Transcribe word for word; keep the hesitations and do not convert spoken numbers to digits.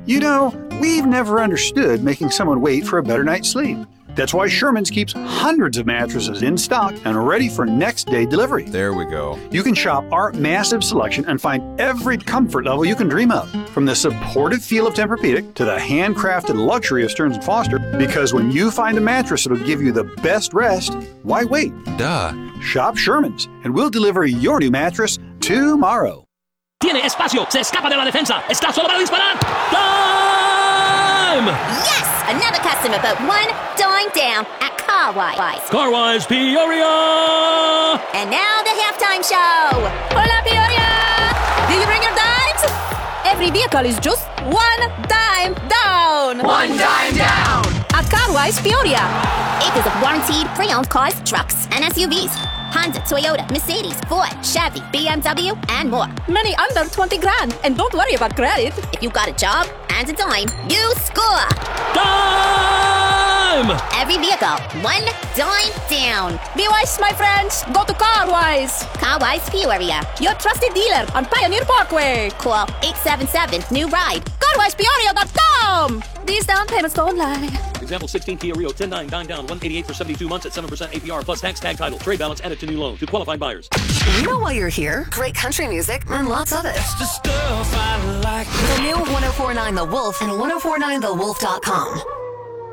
You know, we've never understood making someone wait for a better night's sleep. That's why Sherman's keeps hundreds of mattresses in stock and ready for next day delivery. There we go. You can shop our massive selection and find every comfort level you can dream of, from the supportive feel of Tempur-Pedic to the handcrafted luxury of Stearns and Foster. Because when you find a mattress that'll give you the best rest, why wait? Duh. Shop Sherman's and we'll deliver your new mattress tomorrow. Tiene espacio, se escapa de la defensa, está solo para disparar. Time! Yes! Another customer, but one dime down at Carwise. Carwise Peoria! And now the halftime show. Hola, Peoria! Do you bring your dimes? Every vehicle is just one dime down. One dime down! At Carwise Peoria. Acres of warranted pre-owned cars, trucks, and S U Vs. Honda, Toyota, Mercedes, Ford, Chevy, B M W, and more. Many under twenty grand. And don't worry about credit. If you got a job and a dime, you score. Time! Every vehicle, one dime down. Be wise, my friends. Go to Carwise. Carwise Peoria. Your trusted dealer on Pioneer Parkway. Call eight seven seven, new ride. Carwise Peoria dot com. These down payments don't lie. Example sixteen Kia Rio ten nine, dime down, one eighty-eight for seventy-two months at seven percent A P R plus tax tag title. Trade balance added to new loan to qualified buyers. You know why you're here? Great country music and lots of it. The stuff I like. The new one oh four point nine The Wolf and ten forty-nine the wolf dot com.